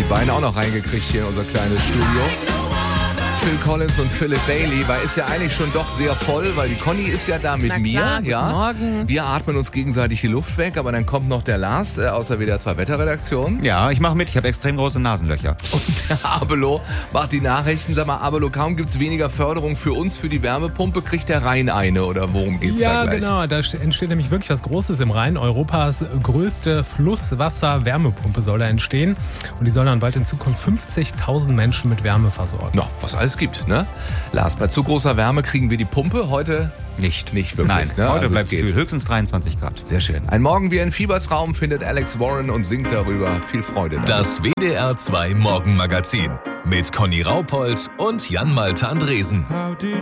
beiden auch noch reingekriegt hier in unser kleines Studio. Phil Collins und Philip Bailey, weil ist ja eigentlich schon doch sehr voll, weil die Conny ist ja da mit Na mir. klar, Ja. guten Morgen. Wir atmen uns gegenseitig die Luft weg, aber dann kommt noch der Lars aus der WDR 2 Wetterredaktion. Ja, ich mache mit. Ich habe extrem große Nasenlöcher. Und der Abelo macht die Nachrichten. Sag mal, Abelo, kaum gibt's weniger Förderung für uns, für die Wärmepumpe, kriegt der Rhein eine oder worum geht's da gleich? Ja, genau. Da entsteht nämlich wirklich was Großes im Rhein. Europas größte Flusswasser-Wärmepumpe soll da entstehen. Und die soll dann bald in Zukunft 50.000 Menschen mit Wärme versorgen. Na, was alles gibt, ne? Lars, bei zu großer Wärme kriegen wir die Pumpe heute nicht wirklich. Nein, ne? heute Also bleibt es es geht. kühl. Höchstens 23 Grad. Sehr schön. Ein Morgen wie ein Fiebertraum findet Alex Warren und singt darüber. Viel Freude damit. Das WDR 2 Morgenmagazin mit Conny Raupold und Jan Malte Andresen. How did